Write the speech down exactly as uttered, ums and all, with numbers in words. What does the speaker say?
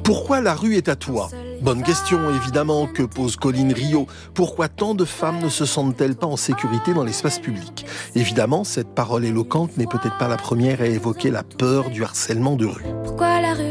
Pourquoi la rue est à toi ? Bonne question, évidemment, que pose Colline Rio. Pourquoi tant de femmes ne se sentent-elles pas en sécurité dans l'espace public ? Évidemment, cette parole éloquente n'est peut-être pas la première à évoquer la peur du harcèlement de rue. Pourquoi